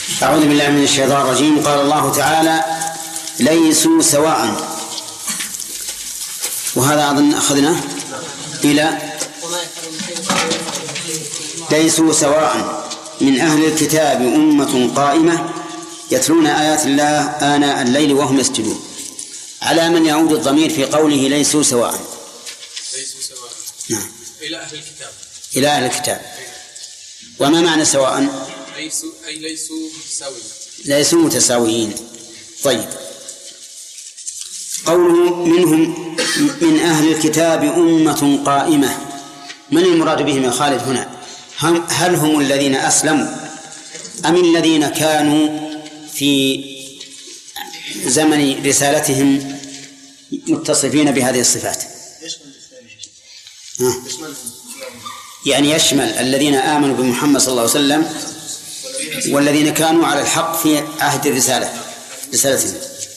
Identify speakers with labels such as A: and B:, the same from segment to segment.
A: أعوذ بالله من الشيطان الرجيم. قال الله تعالى: ليسوا سواء. وهذا أظن أخذنا إلى ليسوا سواء من أهل الكتاب أمة قائمة يتلون آيات الله آناء الليل وهم يسجدون. على من يعود الضمير في قوله ليسوا سواء؟
B: ليسوا سواء.
A: نعم.
B: إلى أهل الكتاب.
A: إلى أهل الكتاب. وما معنى سواء؟
B: أي ليسوا متساويين.
A: ليسوا متساويين. طيب، قوله منهم من أهل الكتاب أمة قائمة، من المراد بهم يا خالد هنا؟ هل هم الذين أسلموا أم الذين كانوا في زمن رسالتهم متصفين بهذه الصفات؟ يعني يشمل الذين آمنوا بمحمد صلى الله عليه وسلم والذين كانوا على الحق في عهد رسالتهم.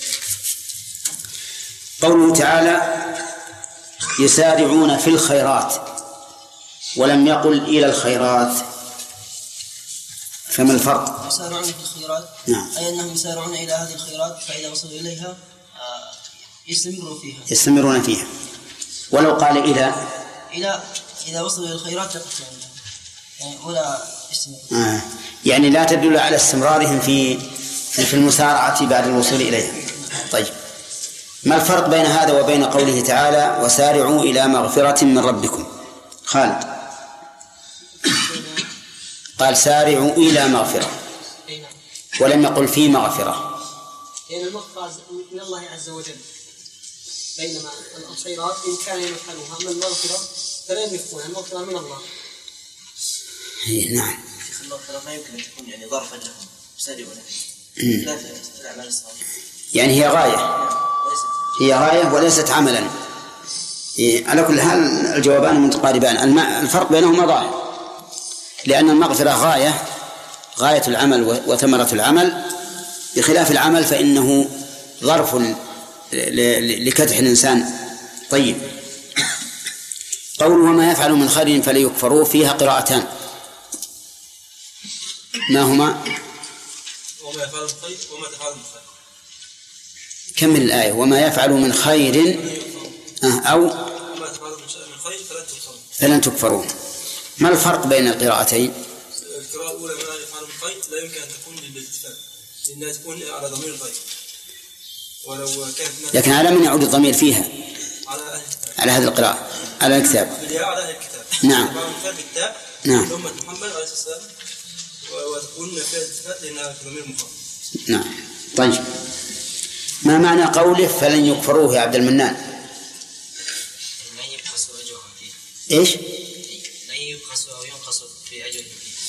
A: قوله تعالى: يسارعون في الخيرات، ولم يقل إلى الخيرات، فما الفرق؟
C: يسارعون في الخيرات.
A: نعم.
C: أي أنهم يسارعون إلى هذه الخيرات، فإذا وصلوا إليها
A: يستمرون فيها. ولو قال
C: إذا وصلوا إلى الخيرات يقفون يعني ولا يستمرون.
A: يعني لا تدل على استمرارهم في المسارعة بعد الوصول إليها. طيب، ما الفرق بين هذا وبين قوله تعالى: وسارعوا إلى مغفرة من ربكم؟ خالد قال: سارعوا إلى مغفرة ولم يقل في مغفرة.
D: لأن المغفرة من الله عز وجل، بينما الخيرات إن كان يفعلها. أما المغفرة فلا يملكونها، المغفرة من الله.
A: نعم.
C: المغفرة ما يمكن أن تكون يعني ظرفا لهم يسارعون لا في الأعمال الصالحة.
A: يعني هي غاية وليست عملا. على كل حال الجوابان متقاربان، الفرق بينهما ظاهر، لأن المغفرة غاية العمل وثمرة العمل، بخلاف العمل فإنه ظرف لكدح الإنسان. طيب، قوله: وما يفعل من خير فليكفروه، فيها قراءتان، ما هما؟
B: وما يفعل من خير وما تفعل من خير.
A: كمل الآية: وما يفعل من خير أو
B: وما تفعل من خير
A: فلن تكفروه. ما الفرق بين القراءتين؟
B: القراءة الأولى: ما يفعل من خير لا يمكن أن تكون للاتفاق، لأنها تكون على ضمير الغير، ولو كانت
A: لكن على من يعود الضمير فيها؟ على هذه القراءة، على الكتاب.
B: على أهل الكتاب.
A: نعم.
B: نعم. أمة محمد عليه السلام، وتكون فيها الاتفاق لأنها في ضمير مخاطب.
A: نعم. طيب، ما معنى قوله فلن يكفروه يا عبد المنان؟
C: لن يبخسوا أجرهم فيه.
A: إيش؟
C: لن يبخسوا أو ينقصوا في أجرهم فيه.